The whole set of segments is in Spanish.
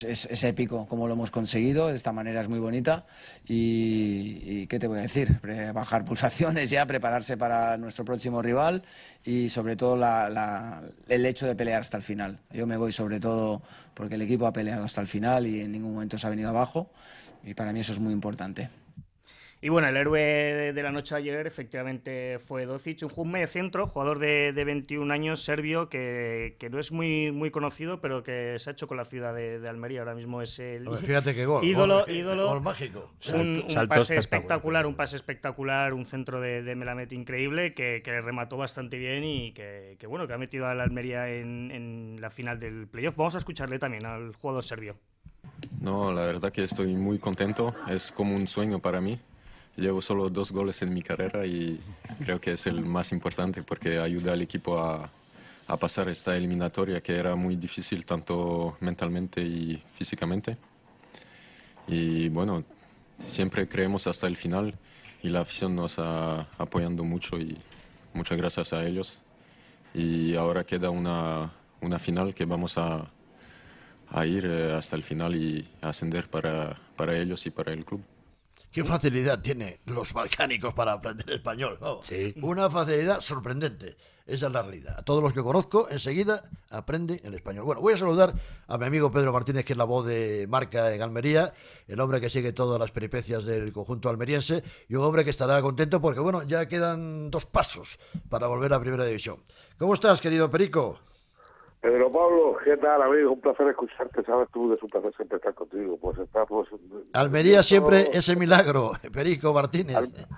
Es épico como lo hemos conseguido, de esta manera es muy bonita y ¿qué te voy a decir? Bajar pulsaciones ya, prepararse para nuestro próximo rival y sobre todo el hecho de pelear hasta el final. Yo me voy sobre todo porque el equipo ha peleado hasta el final y en ningún momento se ha venido abajo y para mí eso es muy importante. Y bueno, el héroe de la noche de ayer efectivamente fue Docic, un mediocentro, jugador de 21 años, serbio, que no es muy conocido, pero que se ha hecho con la ciudad de Almería. Ahora mismo es el A ver, fíjate qué gol, ídolo. gol mágico. Un Salto pase espectacular. un pase espectacular, un centro de Melamed increíble que remató bastante bien y que bueno, que ha metido a la Almería en la final del playoff. Vamos a escucharle también al jugador serbio. No, la verdad que estoy muy contento, es como un sueño para mí. Llevo solo 2 goles en mi carrera y creo que es el más importante porque ayuda al equipo a pasar esta eliminatoria que era muy difícil tanto mentalmente y físicamente. Y bueno, siempre creemos hasta el final y la afición nos está apoyando mucho y muchas gracias a ellos. Y ahora queda una final que vamos a ir hasta el final y ascender para ellos y para el club. Qué facilidad tienen los balcánicos para aprender español. Vamos. Sí. Una facilidad sorprendente. Esa es la realidad. A todos los que conozco, enseguida aprenden el español. Bueno, voy a saludar a mi amigo Pedro Martínez, que es la voz de marca en Almería, el hombre que sigue todas las peripecias del conjunto almeriense y un hombre que estará contento porque, bueno, ya quedan 2 pasos para volver a Primera División. ¿Cómo estás, querido Perico? Pedro Pablo, ¿qué tal, amigo? Un placer escucharte, sabes tú, es un placer siempre estar contigo. Pues estamos... Almería siempre ese milagro, Perico Martínez.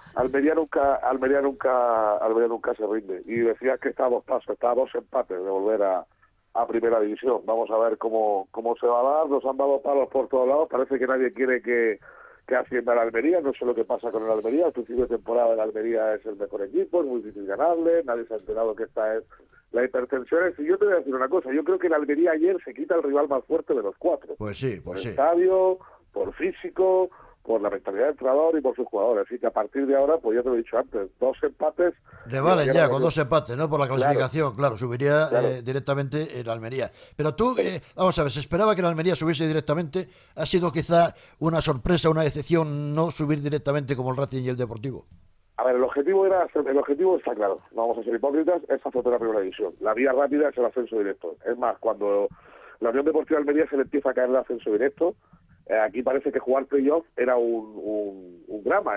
Almería nunca se rinde. Y decías que está a 2 pasos, está a 2 empates de volver a Primera División. Vamos a ver cómo se va a dar. Nos han dado palos por todos lados. Parece que nadie quiere que ascienda la Almería. No sé lo que pasa con el Almería. Al principio de temporada el Almería es el mejor equipo, es muy difícil ganarle. Nadie se ha enterado que esta es la hipertensión. Y yo te voy a decir una cosa. Yo creo que el Almería ayer se quita el rival más fuerte de los 4. Pues sí, Por pues sí. estadio, por físico, por la mentalidad del entrenador y por sus jugadores. Así que a partir de ahora, pues ya te lo he dicho antes, 2 empates. Le valen ya con 2 empates, ¿no? Por la clasificación, claro, subiría Claro. directamente el Almería. Pero tú, vamos a ver, ¿se esperaba que el Almería subiese directamente? ¿Ha sido quizá una sorpresa, una decepción no subir directamente como el Racing y el Deportivo? A ver, el objetivo está claro, no vamos a ser hipócritas, es hacer la Primera División. La vía rápida es el ascenso directo. Es más, cuando la Unión Deportiva de Almería se le empieza a caer el ascenso directo, aquí parece que jugar playoff era un drama,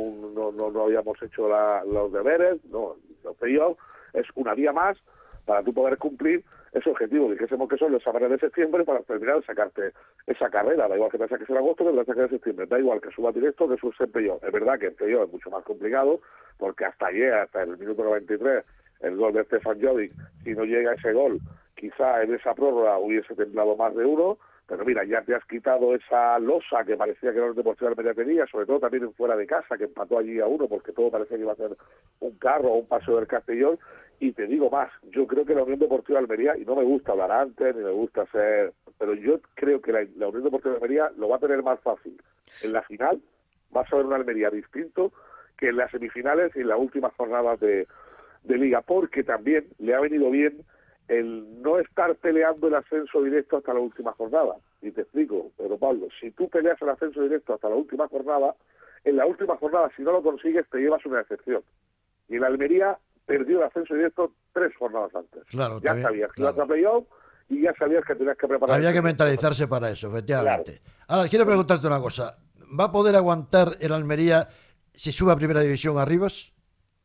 no habíamos hecho los deberes, no, los playoff es una vía más para tú poder cumplir ese objetivo. Dijésemos que son los exámenes de septiembre para terminar de sacarte esa carrera. Da igual que te saques en agosto que te la saques en septiembre. Da igual que subas directo que subas en playoff. Es verdad que el playoff es mucho más complicado porque hasta ayer, hasta el minuto 93, el gol de Stefan Jovic, si no llega ese gol, quizá en esa prórroga hubiese temblado más de uno. Pero mira, ya te has quitado esa losa que parecía que la Unión Deportiva de Almería tenía, sobre todo también en fuera de casa, que empató allí a 1, porque todo parecía que iba a ser un carro o un paseo del Castellón. Y te digo más, yo creo que la Unión Deportiva de Almería, y no me gusta hablar antes, ni me gusta ser... pero yo creo que la Unión Deportiva de Almería lo va a tener más fácil. En la final vas a ver una Almería distinto que en las semifinales y en las últimas jornadas de Liga, porque también le ha venido bien el no estar peleando el ascenso directo hasta la última jornada. Y te explico, Pedro Pablo, si tú peleas el ascenso directo hasta la última jornada, en la última jornada, si no lo consigues, te llevas una decepción. Y en la Almería perdió el ascenso directo 3 jornadas antes. Claro, ya también, sabías que claro. ibas a playoff y ya sabías que tenías que preparar. Había que mentalizarse para eso, efectivamente. Claro. Ahora, quiero preguntarte una cosa. ¿Va a poder aguantar el Almería si sube a Primera División Arribas?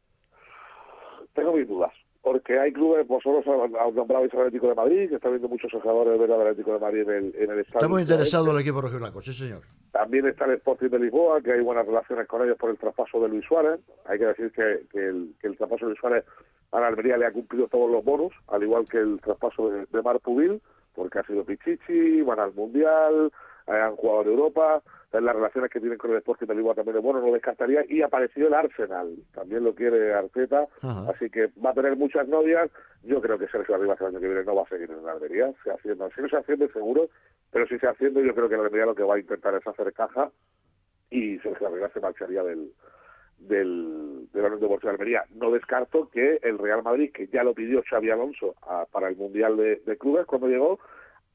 Tengo mis dudas, porque hay clubes, vosotros os nombrabais al Atlético de Madrid, que está viendo muchos jugadores ver al Atlético de Madrid en el estadio. Está muy interesado el equipo rojiblanco, sí señor. También está el Sporting de Lisboa, que hay buenas relaciones con ellos por el traspaso de Luis Suárez. Hay que decir que el traspaso de Luis Suárez a la Almería le ha cumplido todos los bonos, al igual que el traspaso de Marc Pubil, porque ha sido Pichichi, van al Mundial, han jugado en Europa. Las relaciones que tienen con el Sporting de Lisboa también es bueno, no lo descartaría. Y apareció el Arsenal, también lo quiere Arteta, así que va a tener muchas novias. Yo creo que Sergio Arribas el año que viene no va a seguir en la Almería, si no se asciende seguro, pero si se asciende yo creo que la Almería lo que va a intentar es hacer caja y Sergio Arribas se marcharía de la Unión Deportiva de Almería. No descarto que el Real Madrid, que ya lo pidió Xabi Alonso para el Mundial de Clubes cuando llegó,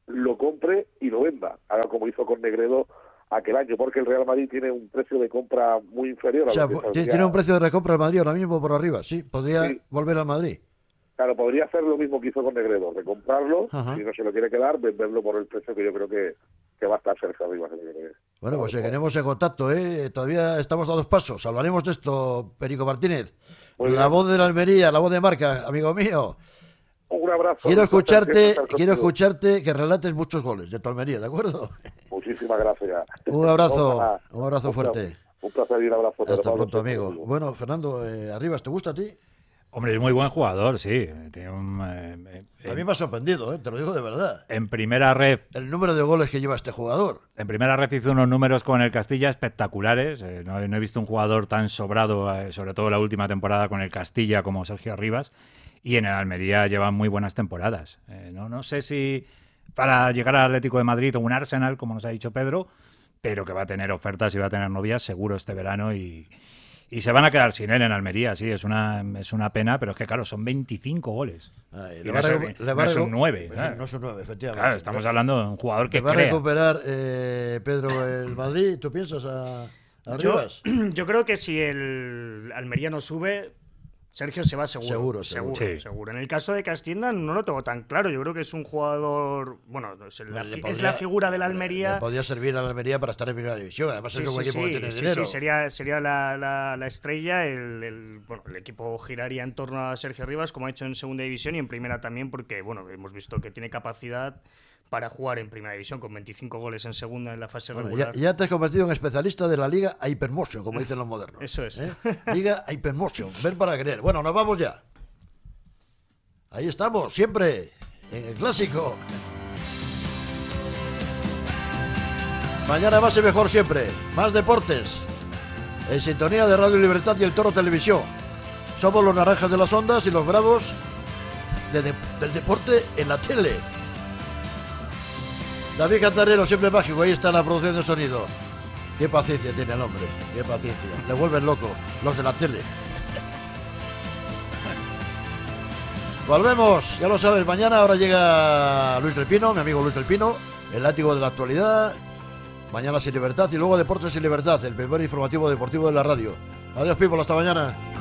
lo compre y lo venda, haga como hizo con Negredo aquel año, porque el Real Madrid tiene un precio de compra muy inferior. O sea, tiene un precio de recompra el Madrid ahora mismo por arriba, sí, podría volver al Madrid. Claro, podría hacer lo mismo que hizo con Negredo, recomprarlo, Ajá. si no se lo quiere quedar, venderlo por el precio que yo creo que va a estar Sergio Arribas. Bueno, pues seguiremos en contacto, ¿eh? Todavía estamos a 2 pasos, hablaremos de esto, Perico Martínez. La voz de la Almería, la voz de Marca, amigo mío. Un abrazo. Quiero escucharte que relates muchos goles de tu Almería, ¿de acuerdo? Muchísimas gracias. Un abrazo fuerte. Un placer y un abrazo. Hasta pronto, amigo. Bueno, Fernando, Arribas, ¿te gusta a ti? Hombre, es muy buen jugador, sí. Tiene A mí me ha sorprendido, te lo digo de verdad. En primera red. El número de goles que lleva este jugador. En primera red hizo unos números con el Castilla espectaculares. No he visto un jugador tan sobrado, sobre todo la última temporada con el Castilla, como Sergio Arribas. Y en el Almería lleva muy buenas temporadas. No sé si para llegar al Atlético de Madrid o un Arsenal, como nos ha dicho Pedro, pero que va a tener ofertas y va a tener novias seguro este verano y se van a quedar sin él en Almería, sí, es una pena, pero es que claro, son 25 goles. No es un 9. No es un 9, efectivamente. Claro, estamos hablando de un jugador que va a crea. recuperar, Pedro, el Madrid, ¿tú piensas a Arribas? Yo creo que si el Almería no sube, Sergio se va seguro. Seguro. En el caso de Castilla no lo tengo tan claro. Yo creo que es un jugador. Bueno, es la figura del Almería. Le podría servir a la Almería para estar en primera división. Además, es un equipo que tiene dinero. Sí, sería la estrella. El equipo giraría en torno a Sergio Arribas, como ha hecho en segunda división y en primera también, porque bueno, hemos visto que tiene capacidad para jugar en primera división con 25 goles en segunda en la fase regular. Ya te has convertido en especialista de la Liga Hypermotion, como dicen los modernos. Eso es. Liga Hypermotion, ver para creer. Bueno, nos vamos ya. Ahí estamos, siempre, en el clásico. Mañana más y mejor siempre. Más deportes. En sintonía de Radio Libertad y el Toro Televisión. Somos los naranjas de las ondas y los bravos del deporte en la tele. David Cantarero, siempre mágico, ahí está la producción de sonido. Qué paciencia tiene el hombre, qué paciencia. Le vuelven loco los de la tele. Volvemos, ya lo sabes, mañana ahora llega Luis del Pino, mi amigo Luis del Pino, el látigo de la actualidad. Mañana Sin Libertad y luego Deportes Sin Libertad, el primer informativo deportivo de la radio. Adiós, people, hasta mañana.